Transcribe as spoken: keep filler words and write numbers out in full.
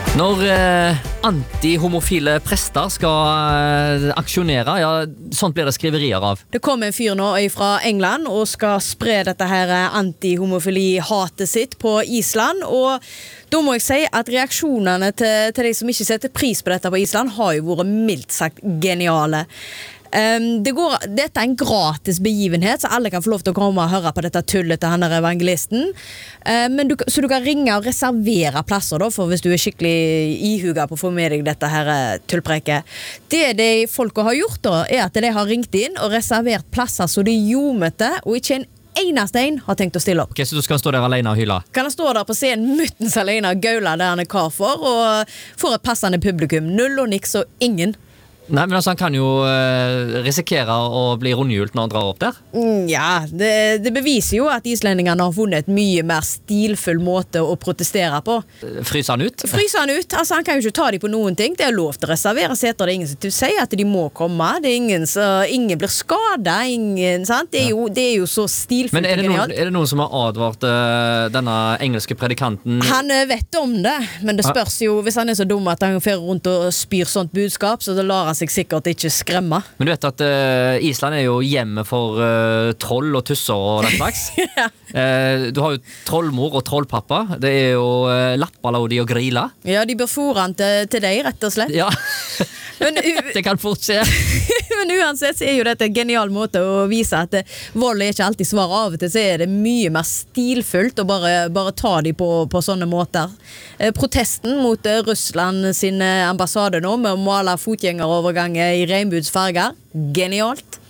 Når eh, anti-homofile prester skal eh, aksjonere, ja, sånt blir det skriverier av. Det kommer en fyr nå fra England og skal spre dette her anti-homofili-hatet sitt på Island, og da må jeg si at reaksjonene til, til de som ikke setter pris på dette på Island har jo vært mildt sagt geniale. Um, det går, dette er en gratis begivenhet, så alle kan få lov til å komme og høre på dette tullet til han der evangelisten. Uh, men du, så du kan ringe og reservere plasser da, for hvis du er skikkelig ihuga på å få med deg dette her tullpreket. Det de folka har gjort da, er at de har ringt inn og reservert plasser så de ljomete, og ikke en eneste en har tenkt å stille opp. Ok, så du skal stå der alene og hylle? Kan han stå der på scenen muttens alene og gaula der han er kar for, og får et passende publikum. Null og niks og ingen. Nei, men altså, han kan jo uh, risikere å bli rundhjult når han drar opp der. Mm, ja, det, det beviser jo at islendingene har funnet et mye mer stilfull måte å protestere på. Fryser han ut? Fryser han ut. Altså, han kan jo ikke ta dem på noen ting. Det er lov til å reservere seter. Det er ingen som sier at de må komme. Det er ingen, så, ingen blir skadet. Ingen, sant? Det er, jo, det er jo så stilfullt. Men er det, noen, er det noen som har advart uh, denne engelske predikanten? Han uh, vet om det, men det spørs jo, hvis han er så dum at han fer rundt og spyr sånt budskap, så lar han seg sikkert ikke skremme. Men du vet at uh, Island er jo hjemme for uh, troll og tusser og den slags. Ja. uh, du har jo trollmor og trollpappa. Det er jo uh, Lappalodi og Grila. Ja, de bør fôre han til, til deg, rett og slett. Ja, men, det kan fort skje. Men uansett så er jo dette en genial måte å vise at uh, vold er ikke alltid svar. Av og til så er det mye mer stilfullt å bare, bare ta de på, på sånne måter. Uh, protesten mot uh, Russland sin uh, ambassade nå med å male fotgjengeroverganger i regnbudsfarger. Genialt.